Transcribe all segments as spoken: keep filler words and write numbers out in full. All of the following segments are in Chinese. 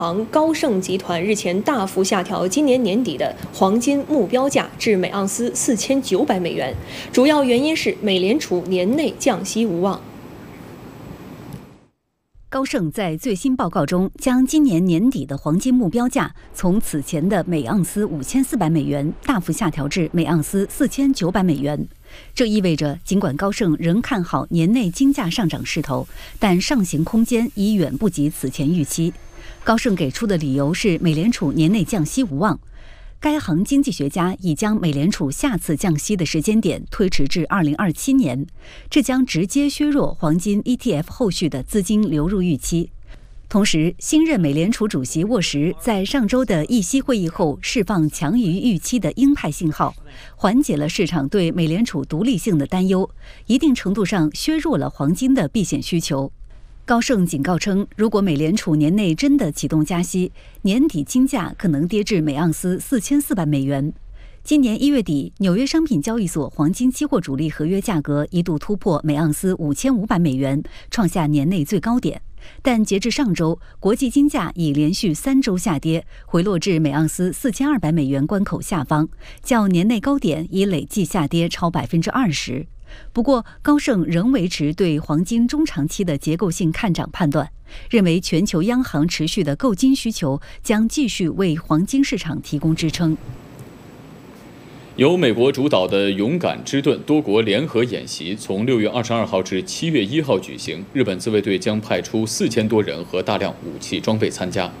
行高盛集团日前大幅下调今年年底的黄金目标价至每盎司四千九百美元，主要原因是美联储年内降息无望。 高盛在最新报告中将今年年底的黄金目标价从此前的每盎司五千四百美元大幅下调至每盎司四千九百美元。这意味着，尽管高盛仍看好年内金价上涨势头，但上行空间已远不及此前预期。高盛给出的理由是美联储年内降息无望。该行经济学家已将美联储下次降息的时间点推迟至二零二七年，这将直接削弱黄金 E T F 后续的资金流入预期。同时，新任美联储主席沃什在上周的议息会议后释放强于预期的鹰派信号，缓解了市场对美联储独立性的担忧，一定程度上削弱了黄金的避险需求。高盛警告称，如果美联储年内真的启动加息，年底金价可能跌至每盎司四千四百美元。今年一月底，纽约商品交易所黄金期货主力合约价格一度突破每盎司五千五百美元，创下年内最高点。但截至上周，国际金价已连续三周下跌，回落至每盎司四千二百美元关口下方，较年内高点已累计下跌超百分之二十。不过，高盛仍维持对黄金中长期的结构性看涨判断，认为全球央行持续的购金需求将继续为黄金市场提供支撑。 由美国主导的勇敢之盾多国联合演习从六月二十二号至七月一号举行，日本自卫队将派出四千多人和大量武器装备参加。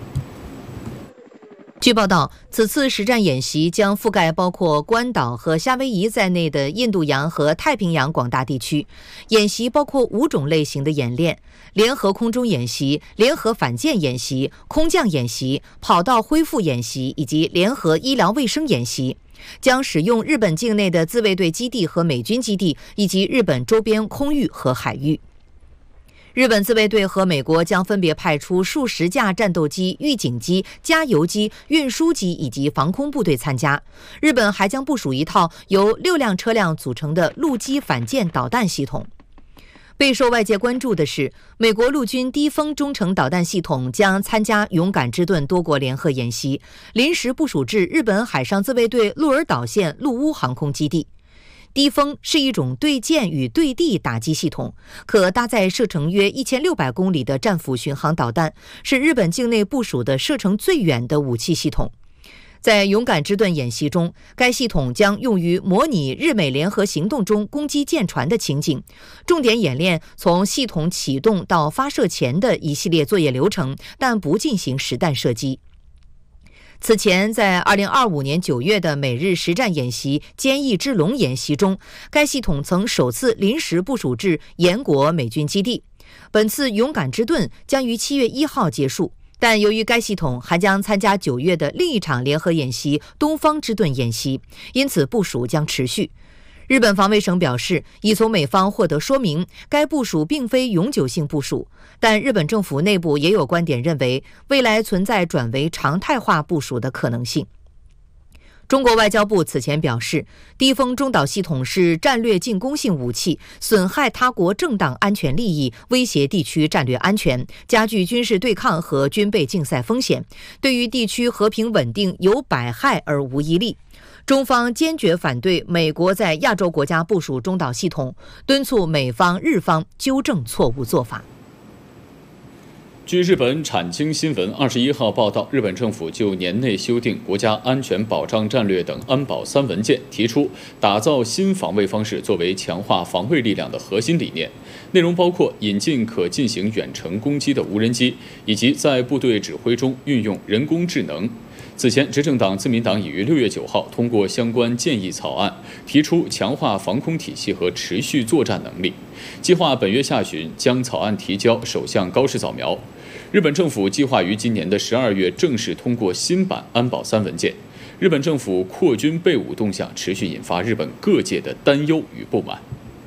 据报道，此次实战演习将覆盖包括关岛和夏威夷在内的印度洋和太平洋广大地区。演习包括五种类型的演练：联合空中演习、联合反舰演习、空降演习、跑道恢复演习以及联合医疗卫生演习。将使用日本境内的自卫队基地和美军基地，以及日本周边空域和海域。日本自卫队和美国将分别派出数十架战斗机、预警机、加油机、运输机以及防空部队参加。日本还将部署一套由六辆车辆组成的陆基反舰导弹系统。备受外界关注的是，美国陆军低风中程导弹系统将参加勇敢之盾多国联合演习，临时部署至日本海上自卫队鹿儿岛县陆屋航空基地。低风是一种对舰与对地打击系统，可搭载射程约一千六百公里的战斧巡航导弹，是日本境内部署的射程最远的武器系统。在勇敢之盾演习中，该系统将用于模拟日美联合行动中攻击舰船的情景，重点演练从系统启动到发射前的一系列作业流程，但不进行实弹射击。此前，在二零二五年九月的美日实战演习坚毅之龙演习中，该系统曾首次临时部署至岩国美军基地。本次勇敢之盾将于七月一号结束，但由于该系统还将参加九月的另一场联合演习东方之盾演习，因此部署将持续。日本防卫省表示，已从美方获得说明，该部署并非永久性部署，但日本政府内部也有观点认为，未来存在转为常态化部署的可能性。中国外交部此前表示，低风中导系统是战略进攻性武器，损害他国正当安全利益，威胁地区战略安全，加剧军事对抗和军备竞赛风险，对于地区和平稳定有百害而无一利。中方坚决反对美国在亚洲国家部署中导系统，敦促美方、日方纠正错误做法。 据日本产经新闻二十一号报道，日本政府就年内修订国家安全保障战略等安保三文件，提出打造新防卫方式作为强化防卫力量的核心理念。内容包括引进可进行远程攻击的无人机，以及在部队指挥中运用人工智能。此前，执政党自民党已于六月九号通过相关建议草案，提出强化防空体系和持续作战能力，计划本月下旬将草案提交首相高市早苗。日本政府计划于今年的十二月正式通过新版安保三文件。日本政府扩军备武动向持续引发日本各界的担忧与不满。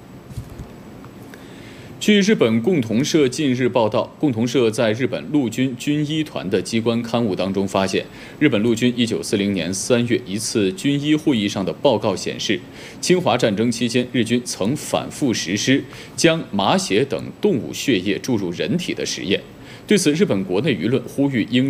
据日本共同社近日报道，共同社在日本陆军军医团的机关刊物当中发现，日本陆军一九四零年三月一次军医会议上的报告显示，侵华战争期间，日军曾反复实施将马血等动物血液注入人体的实验。对此，日本国内舆论呼吁应